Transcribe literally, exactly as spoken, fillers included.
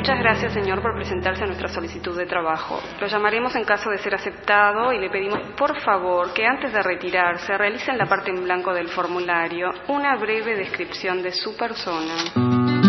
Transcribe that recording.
Muchas gracias, señor, por presentarse a nuestra solicitud de trabajo. Lo llamaremos en caso de ser aceptado y le pedimos, por favor, que antes de retirarse realice en la parte en blanco del formulario una breve descripción de su persona.